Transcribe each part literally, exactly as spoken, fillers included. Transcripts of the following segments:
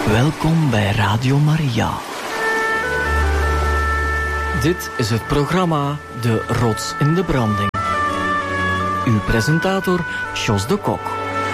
Welkom bij Radio Maria. Dit is het programma De Rots in de Branding. Uw presentator Jos de Kok.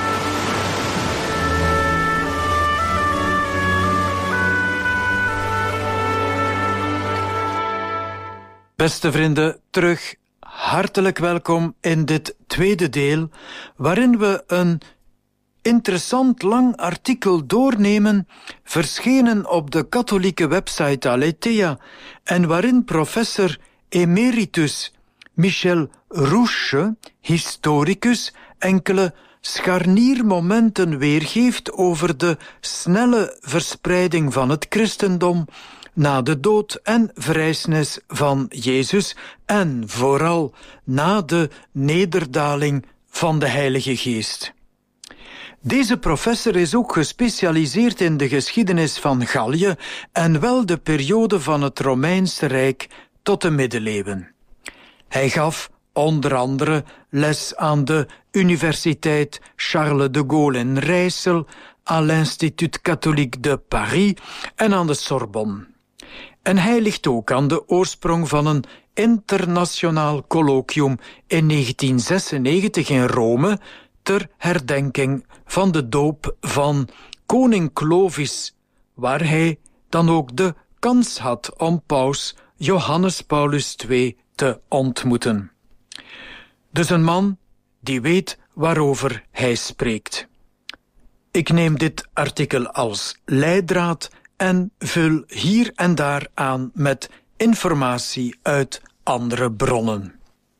Beste vrienden, terug hartelijk welkom in dit tweede deel, waarin we een interessant lang artikel doornemen, verschenen op de katholieke website Aletheia, en waarin professor emeritus Michel Rouche, historicus, enkele scharniermomenten weergeeft over de snelle verspreiding van het christendom na de dood en verrijzenis van Jezus en vooral na de nederdaling van de Heilige Geest. Deze professor is ook gespecialiseerd in de geschiedenis van Gallië en wel de periode van het Romeinse Rijk tot de middeleeuwen. Hij gaf onder andere les aan de Universiteit Charles de Gaulle in Rijssel, aan l'Institut Catholique de Paris en aan de Sorbonne. En hij ligt ook aan de oorsprong van een internationaal colloquium in negentien zesennegentig in Rome ter herdenking van de doop van koning Clovis, waar hij dan ook de kans had om paus Johannes Paulus de Tweede te ontmoeten. Dus een man die weet waarover hij spreekt. Ik neem dit artikel als leidraad en vul hier en daar aan met informatie uit andere bronnen.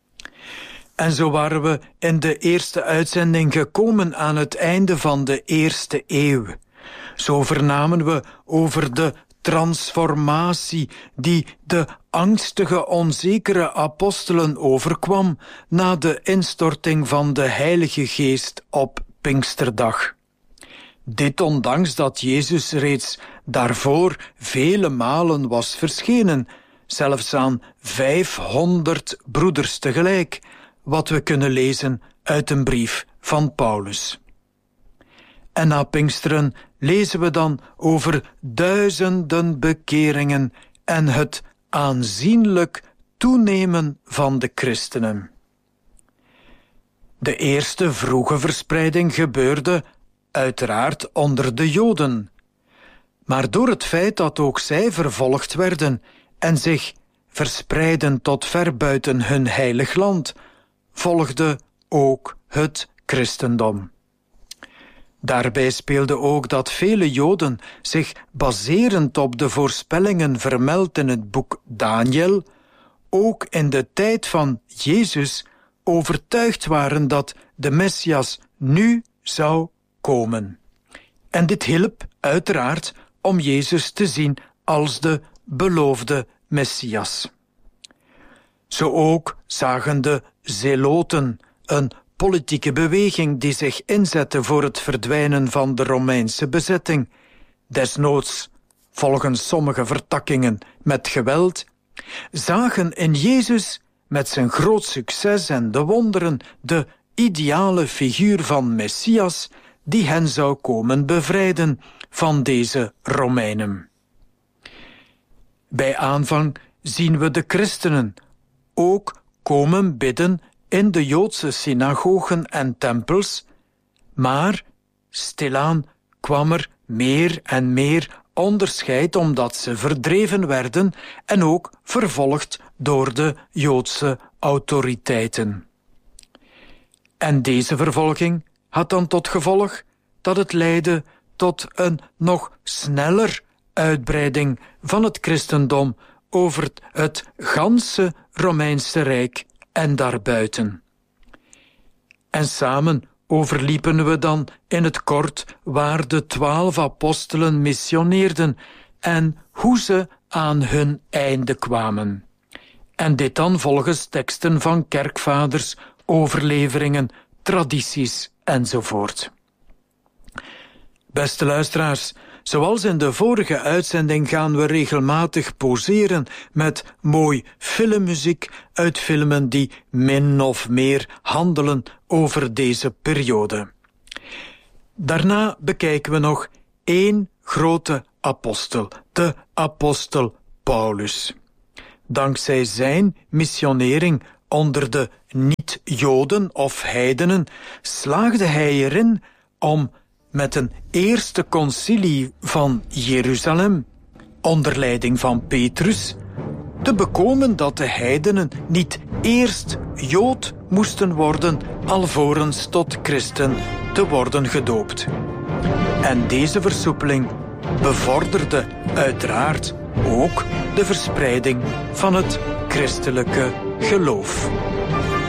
En zo waren we in de eerste uitzending gekomen aan het einde van de eerste eeuw. Zo vernamen we over de transformatie die de angstige, onzekere apostelen overkwam na de instorting van de Heilige Geest op Pinksterdag. Dit ondanks dat Jezus reeds daarvoor vele malen was verschenen, zelfs aan vijfhonderd broeders tegelijk, wat we kunnen lezen uit een brief van Paulus. En na Pinksteren lezen we dan over duizenden bekeringen en het aanzienlijk toenemen van de christenen. De eerste vroege verspreiding gebeurde uiteraard onder de Joden. Maar door het feit dat ook zij vervolgd werden en zich verspreidden tot ver buiten hun heilig land, volgde ook het christendom. Daarbij speelde ook dat vele Joden zich baserend op de voorspellingen vermeld in het boek Daniel, ook in de tijd van Jezus overtuigd waren dat de Messias nu zou komen. En dit hielp uiteraard om Jezus te zien als de beloofde Messias. Zo ook zagen de Zeloten, een politieke beweging die zich inzette voor het verdwijnen van de Romeinse bezetting, desnoods, volgens sommige vertakkingen, met geweld, zagen in Jezus met zijn groot succes en de wonderen de ideale figuur van Messias die hen zou komen bevrijden van deze Romeinen. Bij aanvang zien we de christenen ook komen bidden in de Joodse synagogen en tempels, maar stilaan kwam er meer en meer onderscheid omdat ze verdreven werden en ook vervolgd door de Joodse autoriteiten. En deze vervolging had dan tot gevolg dat het leidde tot een nog sneller uitbreiding van het christendom over het ganse Romeinse Rijk en daarbuiten. En samen overliepen we dan in het kort waar de twaalf apostelen missioneerden en hoe ze aan hun einde kwamen. En dit dan volgens teksten van kerkvaders, overleveringen, tradities enzovoort. Beste luisteraars, zoals in de vorige uitzending gaan we regelmatig poseren met mooi filmmuziek uit filmen die min of meer handelen over deze periode. Daarna bekijken we nog één grote apostel, de apostel Paulus. Dankzij zijn missionering onder de niet-Joden of heidenen slaagde hij erin om met een eerste concilie van Jeruzalem, onder leiding van Petrus, te bekomen dat de heidenen niet eerst Jood moesten worden, alvorens tot christen te worden gedoopt. En deze versoepeling bevorderde uiteraard ook de verspreiding van het christelijke geloof.